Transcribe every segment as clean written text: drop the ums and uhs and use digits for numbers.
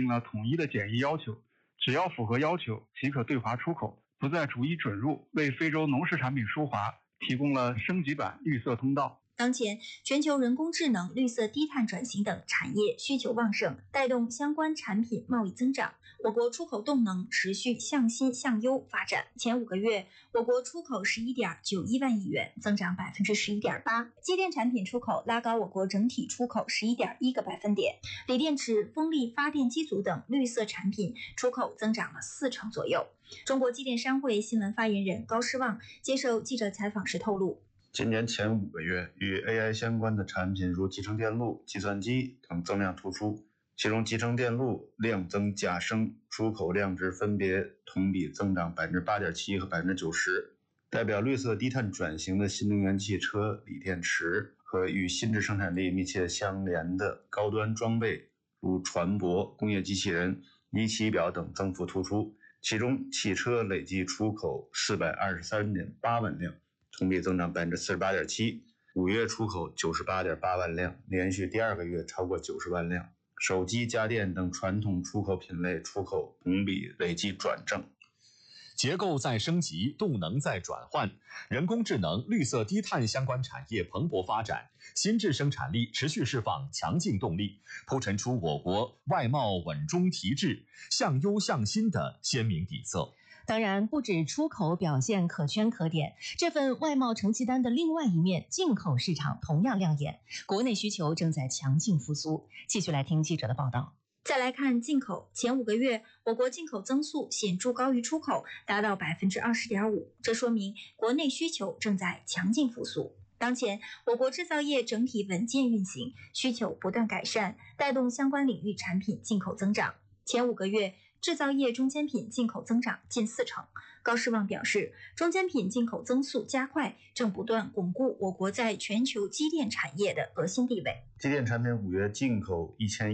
定了统一的检疫要求，只要符合要求即可对华出口，不再逐一准入，为非洲农事产品输华提供了升级版绿色通道。 当前，全球人工智能、绿色低碳转型等产业需求旺盛，带动相关产品贸易增长。我国出口动能持续向新向优发展。前5个月，我国出口11.91万亿元，增长11.8%。机电产品出口拉高我国整体出口11.1个百分点。锂电池、风力发电机组等绿色产品出口增长了40%左右。中国机电商会新闻发言人高诗旺接受记者采访时透露， 今年前5个月，与 AI 相关的产品如集成电路、计算机等增量突出，其中集成电路量增价升，出口量值分别同比增长 8.7% 和 90%， 代表绿色低碳转型的新能源汽车、锂电池和与新质生产力密切相连的高端装备，如船舶、工业机器人、仪器表等增幅突出，其中汽车累计出口 423.8 万辆，同比增长 48.7%， 5月出口 98.8 万辆，连续第2个月超过90万辆。手机、家电等传统出口品类出口同比累计转正。 结构在升级，动能在转换，人工智能、绿色低碳相关产业蓬勃发展，新质生产力持续释放强劲动力，铺陈出我国外贸稳中提质、向优向新的鲜明底色。 当然，不止出口表现可圈可点，这份外贸成绩单的另外一面，进口市场同样亮眼，国内需求正在强劲复苏。继续来听记者的报道。 再来看进口，前5个月，我国进口增速显著高于出口，达到 20.5%， 这说明国内需求正在强劲复苏。当前，我国制造业整体稳健运行，需求不断改善，带动相关领域产品进口增长。前5个月，制造业中间品进口增长近40%。高诗旺表示，中间品进口增速加快，正不断巩固我国在全球机电产业的核心地位。 机电产品5月进口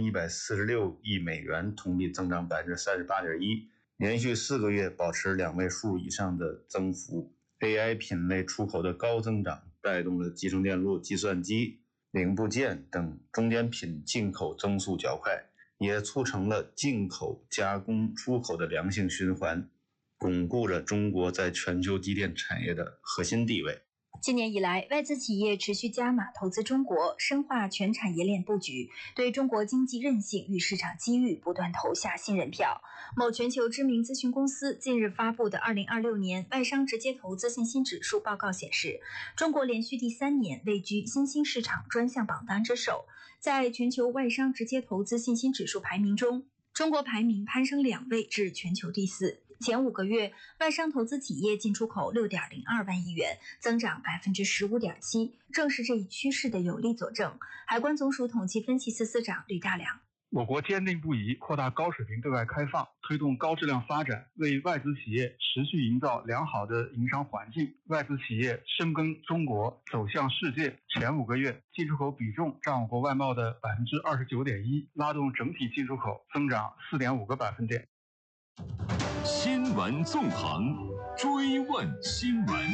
1146亿美元，同比增长 38.1%， 连续4个月保持2位数以上的增幅。AI 品类出口的高增长，带动了集成电路、计算机、零部件等中间品进口增速较快，也促成了进口加工出口的良性循环，巩固着中国在全球机电产业的核心地位。 今年以来，外资企业持续加码投资中国，深化全产业链布局，对中国经济韧性与市场机遇不断投下信任票。某全球知名咨询公司近日发布的2026年外商直接投资信心指数报告显示，中国连续第3年位居新兴市场专项榜单之首。在全球外商直接投资信心指数排名中，中国排名攀升2位至全球第4。前5个月，外商投资企业进出口 6.02 万亿元，增长 15.7%， 正是这一趋势的有力佐证。海关总署统计分析司司长吕大良， 我国坚定不移扩大高水平对外开放，推动高质量发展，为外资企业持续营造良好的营商环境。外资企业深耕中国，走向世界。前5个月，进出口比重占我国外贸的 29.1%， 拉动整体进出口增长 4.5个百分点。 新闻纵横，追问新闻。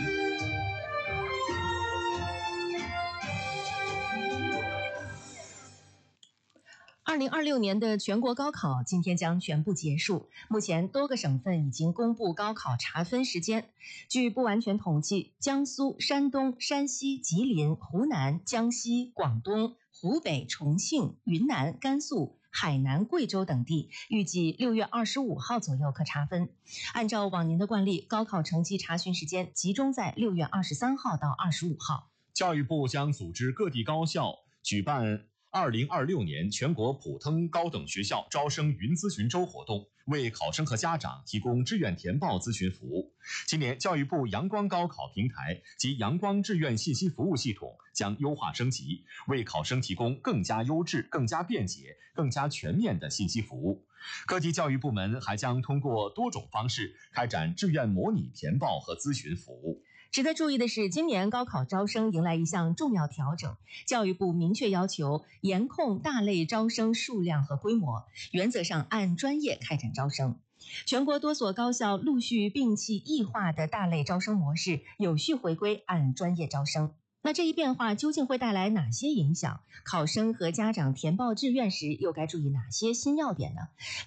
2026年的全国高考今天将全部结束，目前多个省份已经公布高考查分时间。据不完全统计，江苏、山东、山西、吉林、湖南、江西、广东、湖北、重庆、云南、甘肃、海南、贵州等地预计6月25号左右可查分。按照往年的惯例，高考成绩查询时间集中在6月23号到25号。 教育部将组织各地高校举办2026年全国普通高等学校招生云咨询周活动，为考生和家长提供志愿填报咨询服务。今年教育部阳光高考平台及阳光志愿信息服务系统将优化升级，为考生提供更加优质、更加便捷、更加全面的信息服务。各地教育部门还将通过多种方式开展志愿模拟填报和咨询服务。 值得注意的是，今年高考招生迎来一项重要调整，教育部明确要求严控大类招生数量和规模，原则上按专业开展招生。全国多所高校陆续摒弃异化的大类招生模式，有序回归按专业招生。那这一变化究竟会带来哪些影响？考生和家长填报志愿时又该注意哪些新要点呢？